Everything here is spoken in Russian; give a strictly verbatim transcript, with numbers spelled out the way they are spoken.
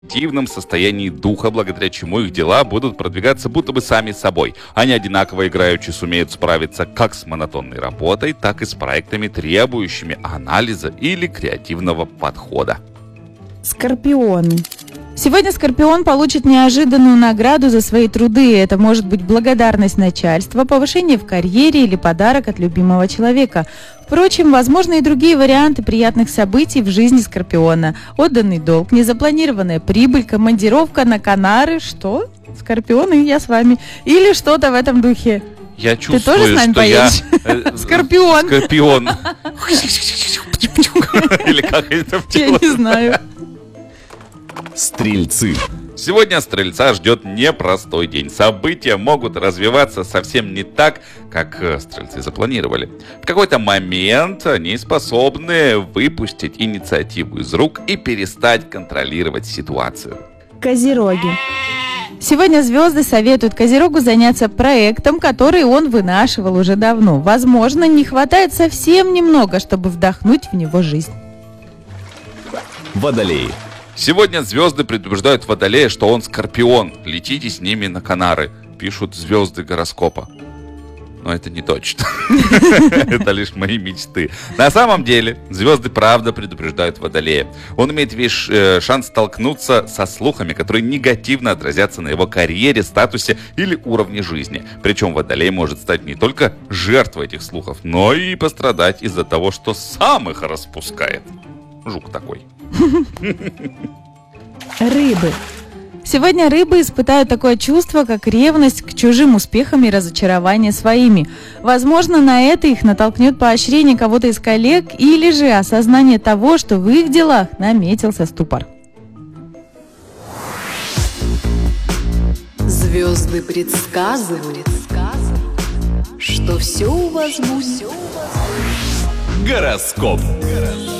позитивном состоянии духа, благодаря чему их дела будут продвигаться будто бы сами собой. Они одинаково играючи сумеют справиться как с монотонной работой, так и с проектами, требующими анализа или креативного подхода. Скорпионы. Сегодня Скорпион получит неожиданную награду за свои труды. Это может быть благодарность начальства, повышение в карьере или подарок от любимого человека. Впрочем, возможны и другие варианты приятных событий в жизни Скорпиона. Отданный долг, незапланированная прибыль, командировка на Канары. Что? Скорпионы, я с вами. Или что-то в этом духе. Я чувствую, Ты тоже с нами что поедешь? я... Скорпион. Скорпион. Или как это Я не знаю. Стрельцы. Сегодня Стрельца ждет непростой день. События могут развиваться совсем не так, как Стрельцы запланировали. В какой-то момент они способны выпустить инициативу из рук и перестать контролировать ситуацию. Козероги. Сегодня звезды советуют Козерогу заняться проектом, который он вынашивал уже давно. Возможно, не хватает совсем немного, чтобы вдохнуть в него жизнь. Водолеи. Сегодня звезды предупреждают Водолея, что он Скорпион. Летите с ними на Канары, пишут звезды гороскопа. Но это не точно. Это лишь мои мечты. На самом деле, звезды правда предупреждают Водолея. Он имеет весь шанс столкнуться со слухами, которые негативно отразятся на его карьере, статусе или уровне жизни. Причем Водолей может стать не только жертвой этих слухов, но и пострадать из-за того, что сам их распускает. Жук такой. Рыбы. Сегодня рыбы испытают такое чувство, как ревность к чужим успехам и разочарование своими. Возможно, на это их натолкнет поощрение кого-то из коллег или же осознание того, что в их делах наметился ступор. Звезды предсказывают, что все у вас будет. Гороскоп.